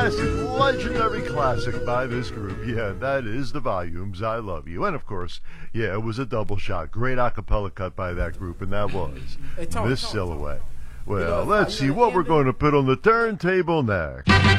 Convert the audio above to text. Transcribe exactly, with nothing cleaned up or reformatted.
classic, legendary classic by this group. Yeah, that is The Volumes, I Love You. And of course, yeah, it was a double shot. Great a cappella cut by that group, and that was Hey, Tony, Miss Tony, Silhouette. Well, You know, let's you see know, what we're Andy- going to put on the turntable next.